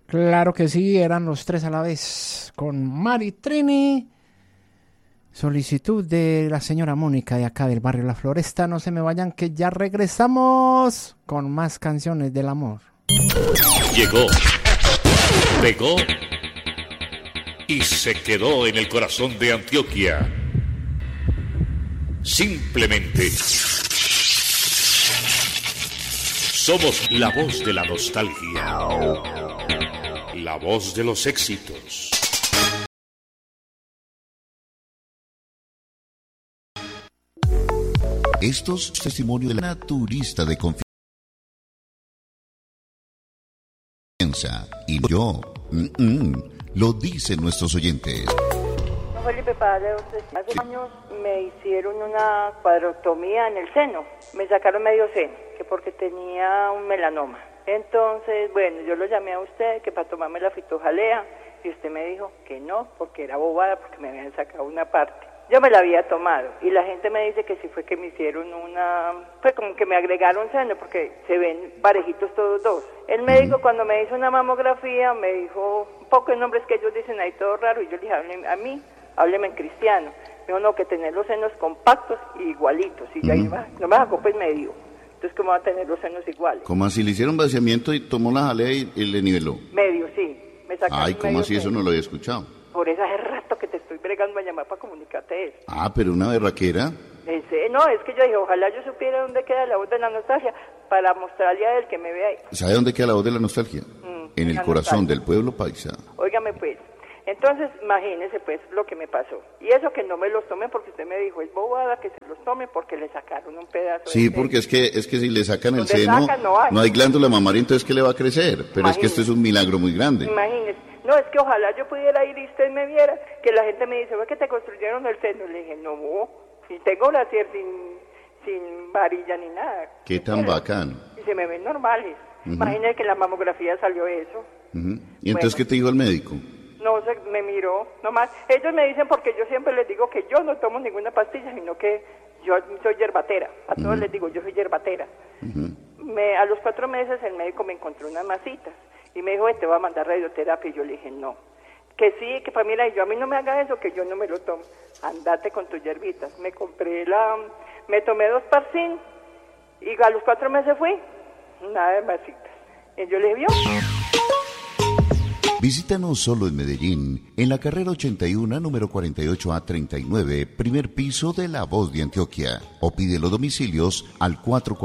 Claro que sí, eran los tres a la vez, con Mari Trini. Solicitud de la señora Mónica de acá del barrio La Floresta. No se me vayan que ya regresamos con más canciones del amor. Llegó, pegó y se quedó en el corazón de Antioquia. Simplemente somos la voz de la nostalgia, la voz de los éxitos. Estos testimonios de la turista de confianza. Y yo, lo dicen nuestros oyentes. Felipe, padre, hace años me hicieron una cuadrotomía en el seno. Me sacaron medio seno, que porque tenía un melanoma. Entonces, bueno, yo lo llamé a usted que para tomarme la fitojalea y usted me dijo que no, porque era bobada, porque me habían sacado una parte. Yo me la había tomado y la gente me dice que sí fue que me hicieron pues como que me agregaron seno porque se ven parejitos todos dos. El médico cuando me hizo una mamografía me dijo un poco de nombres que ellos dicen ahí todo raro y yo le dije, hábleme en cristiano. Me dijo, no, que tener los senos compactos y igualitos y ya iba, no me sacó pues medio. Entonces, ¿cómo va a tener los senos iguales? Como así le hicieron vaciamiento y tomó la jalea y le niveló. Medio, sí. Me sacaron ay, ¿cómo así? Eso no lo había escuchado. Por eso hace rato que te estoy bregando a llamar para comunicarte eso. Ah, pero una berraquera. No, es que yo dije, ojalá yo supiera dónde queda la voz de la nostalgia para mostrarle a él que me vea ahí. ¿Sabe dónde queda la voz de la nostalgia? En el corazón del pueblo paisa. Óigame pues, entonces imagínese pues lo que me pasó. Y eso que no me los tomen porque usted me dijo, es bobada que se los tomen porque le sacaron un pedazo de sí, porque es que si le sacan el seno, no hay glándula mamaria, entonces ¿qué le va a crecer? Pero imagínese. Es que esto es un milagro muy grande. Imagínese. No, es que ojalá yo pudiera ir y usted me viera, que la gente me dice, ¿fue que te construyeron el seno? Le dije, no, si tengo nacer sin varilla ni nada. Qué tan bacán. Y se me ven normales. Imagínese que en la mamografía salió eso. ¿Y entonces qué te dijo el médico? No, me miró, nomás. Ellos me dicen, porque yo siempre les digo que yo no tomo ninguna pastilla, sino que yo soy yerbatera. A todos les digo, yo soy yerbatera. A los 4 meses el médico me encontró unas masitas. Y me dijo, te voy a mandar radioterapia. Y yo le dije, no. Que sí, que para mí, a mí no me haga eso, que yo no me lo tomo. Andate con tus hierbitas. Me tomé 2 Parsin. Y a los 4 meses fui. Nada de masitas. Y yo le dije, ¿vio? Visítanos solo en Medellín, en la carrera 81, número 48A39, primer piso de La Voz de Antioquia. O pide los domicilios al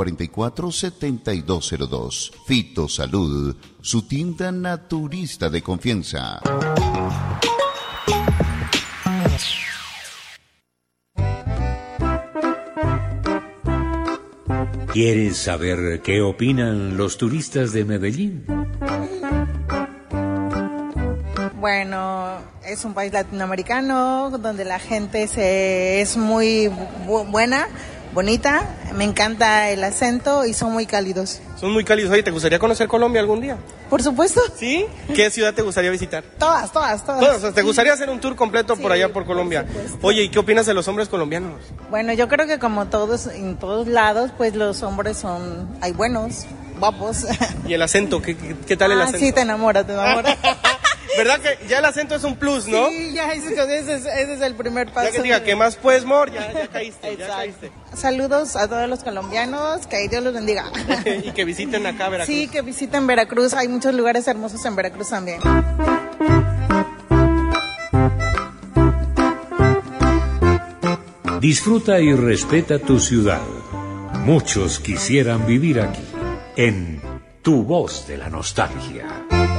444-7202. Fito Salud, su tienda naturista de confianza. ¿Quieres saber qué opinan los turistas de Medellín? Bueno, es un país latinoamericano donde la gente es muy buena, bonita, me encanta el acento y son muy cálidos. Son muy cálidos. Oye, ¿te gustaría conocer Colombia algún día? Por supuesto. ¿Sí? ¿Qué ciudad te gustaría visitar? Todas. ¿Te gustaría hacer un tour completo por allá por Colombia? Oye, ¿y qué opinas de los hombres colombianos? Bueno, yo creo que como todos, en todos lados, pues los hombres hay buenos, guapos. ¿Y el acento? ¿Qué tal el acento? Sí, te enamora. ¿Verdad que ya el acento es un plus, no? Sí, ya ese es el primer paso. Ya que diga, ¿qué más pues, mor? Ya caíste. Saludos a todos los colombianos, que Dios los bendiga. Y que visiten acá Veracruz. Sí, que visiten Veracruz, hay muchos lugares hermosos en Veracruz también. Disfruta y respeta tu ciudad. Muchos quisieran vivir aquí, en Tu Voz de la Nostalgia.